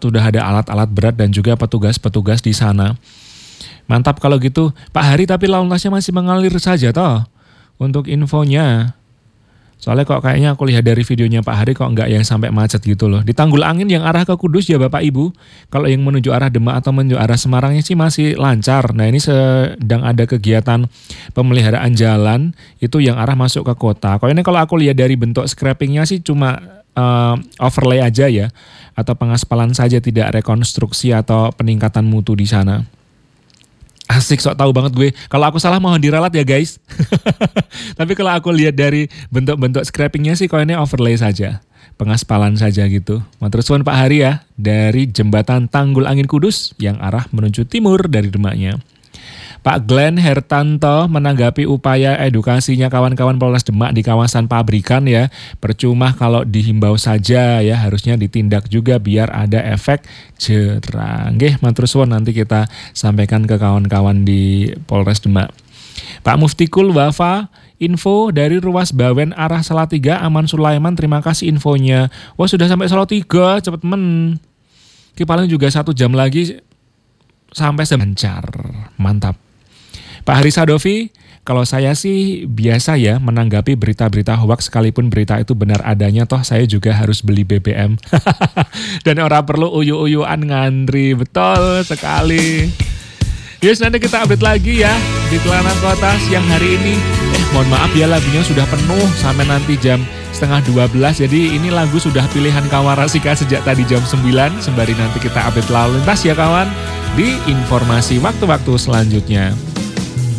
sudah ada alat-alat berat dan juga petugas-petugas di sana. Mantap kalau gitu. Pak Hari, tapi lalu lintasnya masih mengalir saja toh untuk infonya. Soalnya kok kayaknya aku lihat dari videonya Pak Hari kok nggak yang sampai macet gitu loh. Di Tanggul Angin yang arah ke Kudus ya Bapak Ibu. Kalau yang menuju arah Demak atau menuju arah Semarangnya sih masih lancar. Nah ini sedang ada kegiatan pemeliharaan jalan itu yang arah masuk ke kota. Kok ini kalau aku lihat dari bentuk scrapingnya sih cuma overlay aja ya. Atau pengaspalan saja, tidak rekonstruksi atau peningkatan mutu di sana. Asik, sok tahu banget gue. Kalau aku salah mohon diralat ya guys. Tapi kalau aku lihat dari bentuk-bentuk scrapingnya sih kok ini overlay saja. Pengaspalan saja gitu. Matur suwun Pak Hari ya. Dari jembatan Tanggul Angin Kudus yang arah menuju timur dari Demaknya. Pak Glenn Hertanto menanggapi upaya edukasinya kawan-kawan Polres Demak di kawasan pabrikan ya. Percuma kalau dihimbau saja ya, harusnya ditindak juga biar ada efek jerah. Nggih, matur suwun, nanti kita sampaikan ke kawan-kawan di Polres Demak. Pak Muftikul Wafa, info dari Ruas Bawen arah Salatiga Aman Sulaiman, terima kasih infonya. Wah sudah sampai Salatiga, cepet men. Ki paling juga 1 jam lagi sampai lancar, mantap. Pak Hari Sadovi, kalau saya sih biasa ya menanggapi berita-berita hoax sekalipun berita itu benar adanya, toh saya juga harus beli BBM. Dan orang perlu uyu-uyuan ngantri, betul sekali. Yes, nanti kita update lagi ya di Telana Kota siang hari ini. Mohon maaf ya lagunya sudah penuh sampai nanti jam 11:30. Jadi ini lagu sudah pilihan kawan Rasika sejak tadi jam 9. Sembari nanti kita update lalu lintas ya kawan di informasi waktu-waktu selanjutnya.